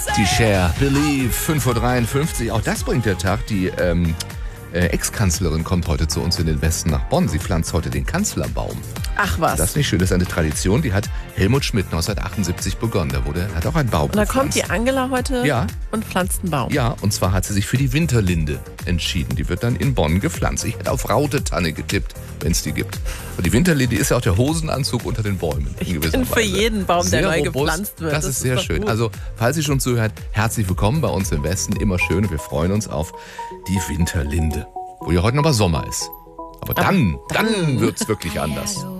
Die Cher, Believe, 5:53 Uhr. Auch das bringt der Tag. Die Ex-Kanzlerin kommt heute zu uns in den Westen nach Bonn. Sie pflanzt heute den Kanzlerbaum. Ach was. Das ist nicht schön. Das ist eine Tradition, die hat Helmut Schmidt 1978 begonnen. Der hat auch einen Baum Und da gepflanzt. kommt die Angela heute Ja. und pflanzt einen Baum. Ja, und zwar hat sie sich für die Winterlinde entschieden. Die wird dann in Bonn gepflanzt. Ich hätte auf Rautetanne getippt, wenn es die gibt. Und die Winterlinde ist ja auch der Hosenanzug unter den Bäumen. Ich bin für jeden Baum, der neu gepflanzt wird. Das ist sehr doch schön. gut. Also, falls Sie schon zuhört, herzlich willkommen bei uns im Westen. Immer schön und wir freuen uns auf die Winterlinde. Wo ja heute noch mal Sommer ist. Aber dann wird's wirklich anders.